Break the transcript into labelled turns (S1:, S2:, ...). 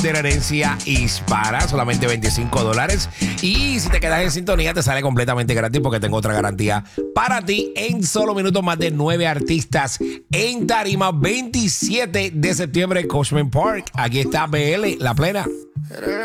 S1: de la herencia hispana, solamente $25. Y si te quedas en sintonía, te sale completamente gratis porque tengo otra garantía para ti. En solo minutos, más de 9 artistas en tarima, 27 de septiembre, Coachman Park. Aquí está BL, La Plena.